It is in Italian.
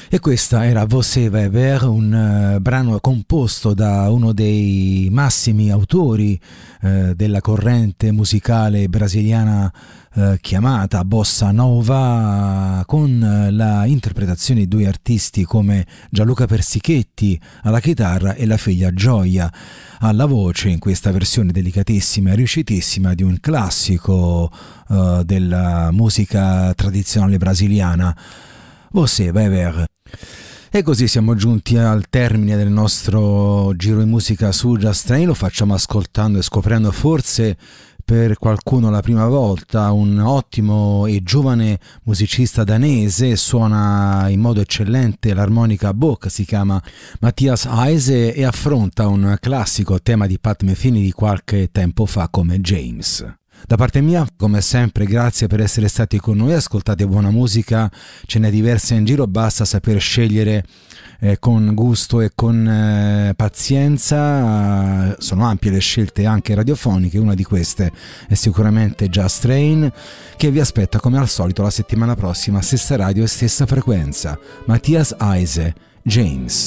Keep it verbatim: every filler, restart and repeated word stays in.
E questa era Você vai ver, un uh, brano composto da uno dei massimi autori uh, della corrente musicale brasiliana uh, chiamata Bossa Nova, con uh, la interpretazione di due artisti come Gianluca Persichetti alla chitarra e la figlia Gioia alla voce, in questa versione delicatissima e riuscitissima di un classico uh, della musica tradizionale brasiliana, Você vai ver. E così siamo giunti al termine del nostro giro di musica su Just Train. Lo facciamo ascoltando e scoprendo forse per qualcuno la prima volta un ottimo e giovane musicista danese, suona in modo eccellente l'armonica a bocca, si chiama Mattias Heise e affronta un classico tema di Pat Metheny di qualche tempo fa come James. Da parte mia, come sempre, grazie per essere stati con noi. Ascoltate buona musica, ce n'è diversa in giro, basta saper scegliere eh, con gusto e con eh, pazienza. Sono ampie le scelte anche radiofoniche, una di queste è sicuramente Just Train, che vi aspetta come al solito la settimana prossima, stessa radio e stessa frequenza. Mattias Heise, James.